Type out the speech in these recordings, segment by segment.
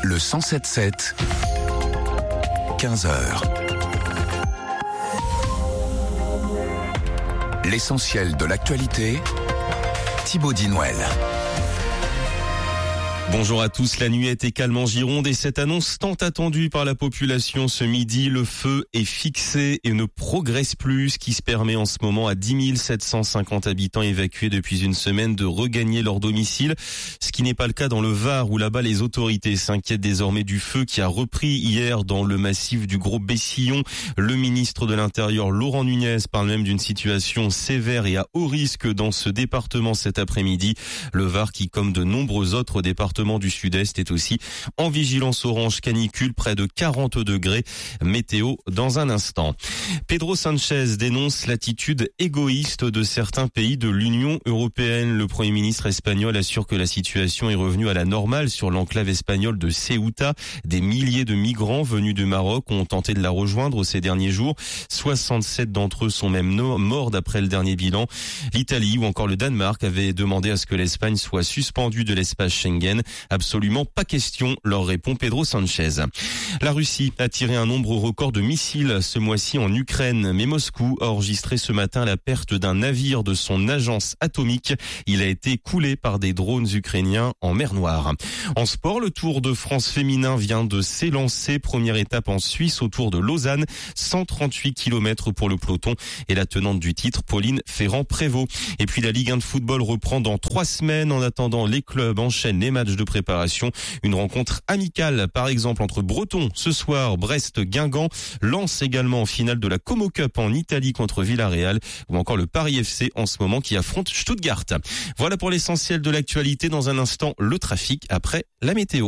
Le 107.7, 15h. L'essentiel de l'actualité, Thibaut Dinouel. Bonjour à tous, la nuit a été calme en Gironde et cette annonce tant attendue par la population ce midi, le feu est fixé et ne progresse plus, ce qui se permet en ce moment à 10 750 habitants évacués depuis une semaine de regagner leur domicile, ce qui n'est pas le cas dans le Var où là-bas les autorités s'inquiètent désormais du feu qui a repris hier dans le massif du Gros Bessillon. Le ministre de l'Intérieur Laurent Nunez parle même d'une situation sévère et à haut risque dans ce département cet après-midi. Le Var qui, comme de nombreux autres départements du sud-est, est aussi en vigilance orange canicule, près de 40 degrés. Météo dans un instant. Pedro Sánchez dénonce l'attitude égoïste de certains pays de l'Union européenne. Le Premier ministre espagnol assure que la situation est revenue à la normale sur l'enclave espagnole de Ceuta. Des milliers de migrants venus du Maroc ont tenté de la rejoindre ces derniers jours. 67 d'entre eux sont même morts d'après le dernier bilan. L'Italie ou encore le Danemark avaient demandé à ce que l'Espagne soit suspendue de l'espace Schengen. Absolument pas question, leur répond Pedro Sánchez. La Russie a tiré un nombre record de missiles ce mois-ci en Ukraine, mais Moscou a enregistré ce matin la perte d'un navire de son agence atomique. Il a été coulé par des drones ukrainiens en mer Noire. En sport, le Tour de France féminin vient de s'élancer. Première étape en Suisse autour de Lausanne, 138 km pour le peloton et la tenante du titre, Pauline Ferrand-Prévot. Et puis la Ligue 1 de football reprend dans 3 semaines. En attendant, les clubs enchaînent les matchs de préparation. Une rencontre amicale, par exemple, entre Breton ce soir, Brest-Guingamp, Lens également en finale de la Como Cup en Italie contre Villarreal, ou encore le Paris FC en ce moment qui affronte Stuttgart. Voilà pour l'essentiel de l'actualité. Dans un instant, le trafic après la météo.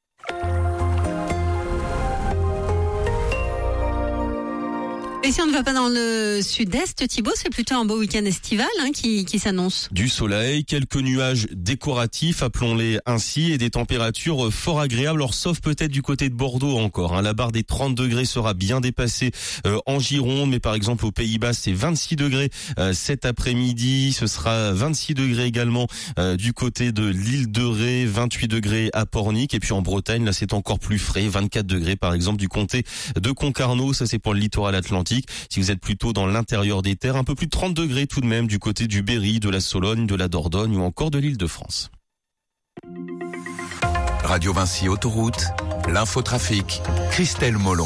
Et si on ne va pas dans le sud-est, Thibaut, c'est plutôt un beau week-end estival qui s'annonce. Du soleil, quelques nuages décoratifs, appelons-les ainsi, et des températures fort agréables, alors sauf peut-être du côté de Bordeaux encore. La barre des 30 degrés sera bien dépassée en Gironde, mais par exemple aux Pays-Bas, c'est 26 degrés cet après-midi. Ce sera 26 degrés également du côté de l'île de Ré, 28 degrés à Pornic, et puis en Bretagne, là c'est encore plus frais, 24 degrés par exemple du comté de Concarneau, ça c'est pour le littoral atlantique. Si vous êtes plutôt dans l'intérieur des terres, un peu plus de 30 degrés tout de même du côté du Berry, de la Sologne, de la Dordogne ou encore de l'Île-de-France. Radio Vinci Autoroute, l'infotrafic, Christelle Molon.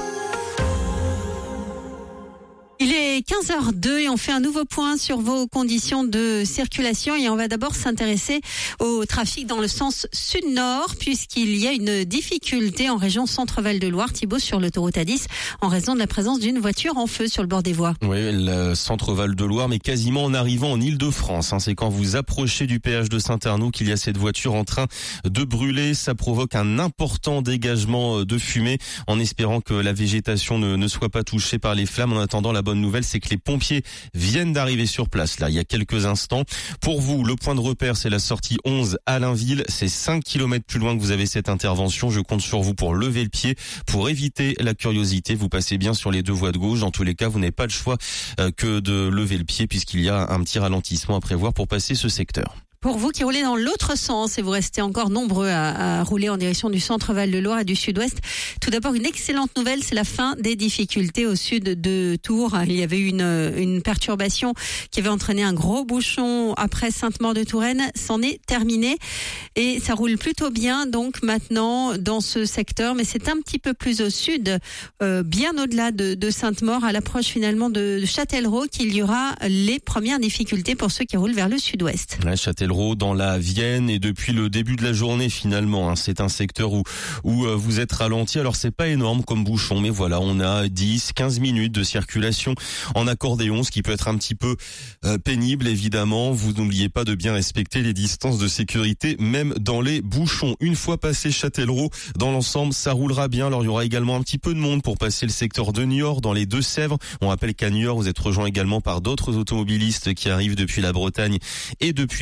Il est 15h02 et on fait un nouveau point sur vos conditions de circulation et on va d'abord s'intéresser au trafic dans le sens sud-nord puisqu'il y a une difficulté en région Centre-Val de Loire, Thibaut, sur l'autoroute A10 en raison de la présence d'une voiture en feu sur le bord des voies. Oui, le Centre-Val de Loire, mais quasiment en arrivant en Île-de-France. C'est quand vous approchez du péage de Saint-Arnoux qu'il y a cette voiture en train de brûler. Ça provoque un important dégagement de fumée en espérant que la végétation ne soit pas touchée par les flammes. En attendant, la bonne nouvelle, c'est que les pompiers viennent d'arriver sur place, là, il y a quelques instants. Pour vous, le point de repère, c'est la sortie 11 à Allainville. C'est 5 km plus loin que vous avez cette intervention. Je compte sur vous pour lever le pied, pour éviter la curiosité. Vous passez bien sur les deux voies de gauche. Dans tous les cas, vous n'avez pas le choix que de lever le pied puisqu'il y a un petit ralentissement à prévoir pour passer ce secteur. Pour vous qui roulez dans l'autre sens et vous restez encore nombreux à rouler en direction du centre-Val de Loire et du sud-ouest, tout d'abord une excellente nouvelle, c'est la fin des difficultés au sud de Tours. Il y avait eu une perturbation qui avait entraîné un gros bouchon après Sainte-Maure-de-Touraine. C'en est terminé et ça roule plutôt bien donc maintenant dans ce secteur, mais c'est un petit peu plus au sud, bien au-delà de Sainte-Maure, à l'approche finalement de Châtellerault, qu'il y aura les premières difficultés pour ceux qui roulent vers le sud-ouest. Ouais, Châtellerault dans la Vienne et depuis le début de la journée finalement. C'est un secteur où vous êtes ralenti. Alors c'est pas énorme comme bouchon, mais voilà, on a 10-15 minutes de circulation en accordéon, ce qui peut être un petit peu pénible évidemment. Vous n'oubliez pas de bien respecter les distances de sécurité même dans les bouchons. Une fois passé Châtellerault, dans l'ensemble, ça roulera bien. Alors il y aura également un petit peu de monde pour passer le secteur de Niort dans les Deux-Sèvres. On rappelle qu'à Niort, vous êtes rejoint également par d'autres automobilistes qui arrivent depuis la Bretagne et depuis la Vendée.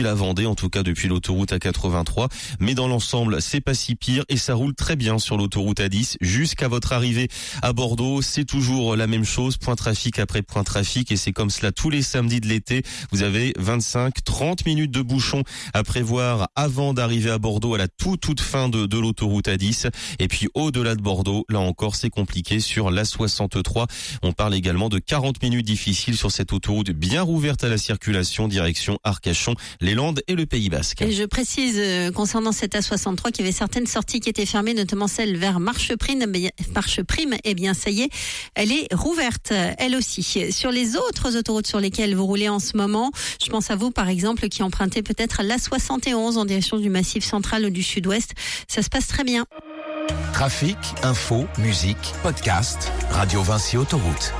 débordé, en tout cas depuis l'autoroute A83. Mais dans l'ensemble, c'est pas si pire et ça roule très bien sur l'autoroute A10 jusqu'à votre arrivée à Bordeaux. C'est toujours la même chose, point trafic après point trafic, et c'est comme cela tous les samedis de l'été. Vous avez 25-30 minutes de bouchon à prévoir avant d'arriver à Bordeaux à la toute fin de l'autoroute A10. Et puis au-delà de Bordeaux, là encore c'est compliqué sur l'A63. On parle également de 40 minutes difficiles sur cette autoroute bien rouverte à la circulation direction Arcachon, les Landes et le Pays Basque. Et je précise concernant cette A63 qu'il y avait certaines sorties qui étaient fermées, notamment celle vers Marcheprime. Eh bien ça y est, elle est rouverte elle aussi. Sur les autres autoroutes sur lesquelles vous roulez en ce moment, je pense à vous par exemple qui empruntez peut-être l'A71 en direction du Massif central ou du Sud-Ouest. Ça se passe très bien. Trafic, info, musique, podcast, Radio Vinci Autoroute.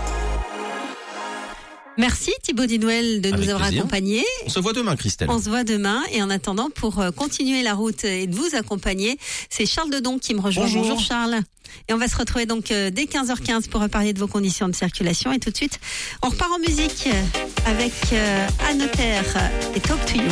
Merci Thibaut Dinouel de nous avoir accompagnés. On se voit demain, Christelle. On se voit demain et en attendant, pour continuer la route et de vous accompagner, c'est Charles Dedon qui me rejoint. Bonjour Charles. Et on va se retrouver donc dès 15h15 pour reparler de vos conditions de circulation. Et tout de suite, on repart en musique avec Anne Notaire et Talk to You.